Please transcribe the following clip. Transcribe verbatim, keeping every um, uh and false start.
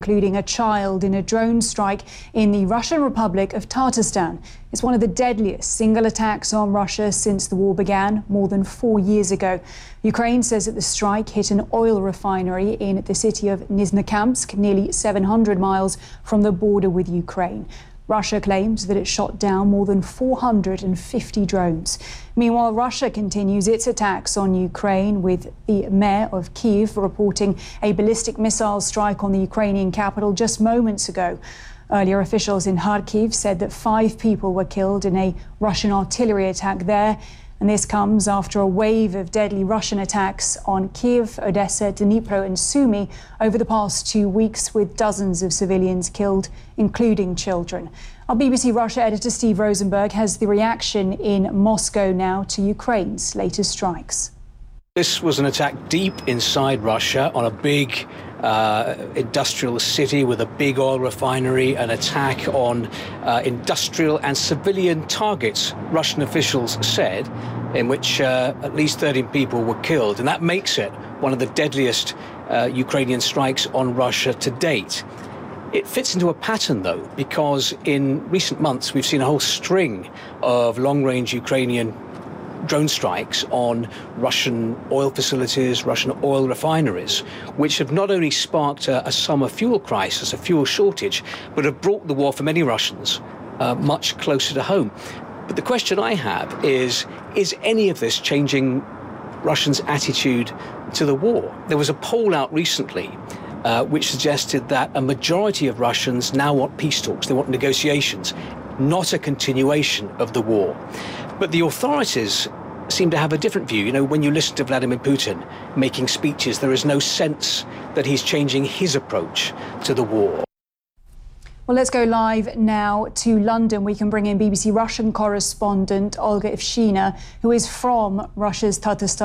including a child, in a drone strike in the Russian Republic of Tatarstan. It's one of the deadliest single attacks on Russia since the war began more than four years ago. Ukraine says that the strike hit an oil refinery in the city of Nizhnekamsk, nearly seven hundred miles from the border with Ukraine. Russia claims that it shot down more than four hundred fifty drones. Meanwhile, Russia continues its attacks on Ukraine, with the mayor of Kyiv reporting a ballistic missile strike on the Ukrainian capital just moments ago. Earlier, officials in Kharkiv said that five people were killed in a Russian artillery attack there. And this comes after a wave of deadly Russian attacks on Kyiv, Odessa, Dnipro and Sumy over the past two weeks, with dozens of civilians killed, including children. Our B B C Russia editor Steve Rosenberg has the reaction in Moscow now to Ukraine's latest strikes. This was an attack deep inside Russia on a big uh, industrial city with a big oil refinery, an attack on uh, industrial and civilian targets, Russian officials said, in which uh, at least thirteen people were killed. And that makes it one of the deadliest uh, Ukrainian strikes on Russia to date. It fits into a pattern, though, because in recent months we've seen a whole string of long-range Ukrainian drone strikes on Russian oil facilities, Russian oil refineries, which have not only sparked a, a summer fuel crisis, a fuel shortage, but have brought the war for many Russians uh, much closer to home. But the question I have is, is any of this changing Russians' attitude to the war? There was a poll out recently uh, which suggested that a majority of Russians now want peace talks, they want negotiations, not a continuation of the war. But the authorities seem to have a different view. You know, when you listen to Vladimir Putin making speeches, there is no sense that he's changing his approach to the war. Well, let's go live now to London. We can bring in B B C Russian correspondent Olga Evshina, who is from Russia's Tatarstan